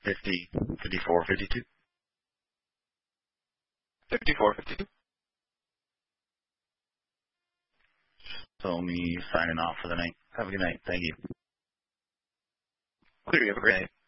50, 54, 52. 54, 52. So me signing off for the night. Have a good night. Thank you. Clear. You have a great night.